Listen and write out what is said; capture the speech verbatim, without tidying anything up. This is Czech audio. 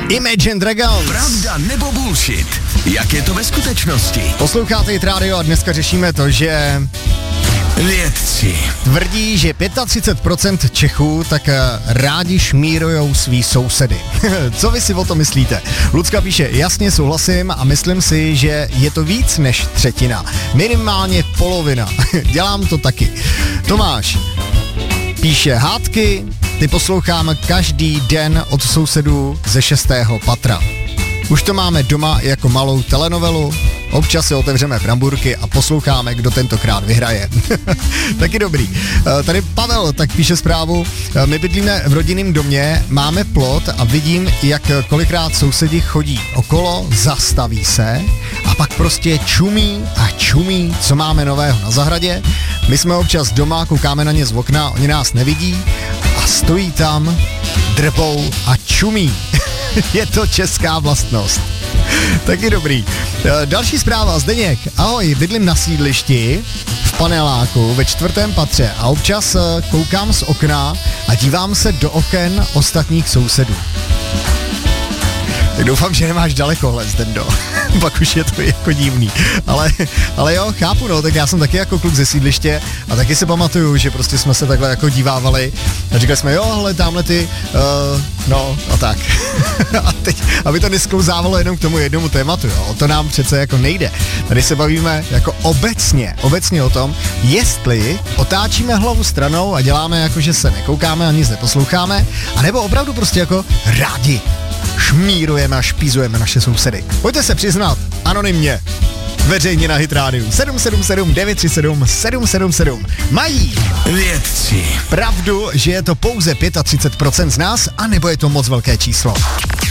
Imagine Dragons. Pravda nebo bullshit? Jak je to ve skutečnosti? Posloucháte Hit Radio a dneska řešíme to, že vědci tvrdí, že třicet pět procent Čechů tak rádi šmírujou svý sousedy. Co vy si o to myslíte? Lucka píše, jasně souhlasím a myslím si, že je to víc než třetina. Minimálně polovina. Dělám to taky. Tomáš píše, hádky, ty poslouchám každý den od sousedů ze šestého patra. Už to máme doma jako malou telenovelu, občas si otevřeme bramburky a posloucháme, kdo tentokrát vyhraje. Taky dobrý. Tady Pavel tak píše zprávu, my bydlíme v rodinném domě, máme plot a vidím, jak kolikrát sousedi chodí okolo, zastaví se a pak prostě čumí a čumí, co máme nového na zahradě. My jsme občas doma, koukáme na ně z okna, oni nás nevidí a stojí tam, drbou a čumí. Je to česká vlastnost. Taky dobrý. Další zpráva, Zdeněk. Ahoj, bydlím na sídlišti v paneláku ve čtvrtém patře a občas koukám z okna a dívám se do oken ostatních sousedů. Tak doufám, že nemáš dalekohled, Zdendo. Pak už je to jako divný. Ale, ale jo, chápu, no, tak já jsem taky jako kluk ze sídliště a taky si pamatuju, že prostě jsme se takhle jako dívávali a říkali jsme, jo, hele, tamhle ty, uh, no a tak. A teď, aby to nesklouzávalo jenom k tomu jednomu tématu, jo, to nám přece jako nejde. Tady se bavíme jako obecně, obecně o tom, jestli otáčíme hlavu stranou a děláme jako, že se nekoukáme a nic neposloucháme, anebo opravdu prostě jako rádi šmírujeme a špízujeme naše sousedy. Pojďte se přiznat anonymně, veřejně na Hit Radio. sedm sedm sedm devět tři sedm sedm sedm sedm. Mají vědci pravdu, že je to pouze třicet pět procent z nás, anebo je to moc velké číslo?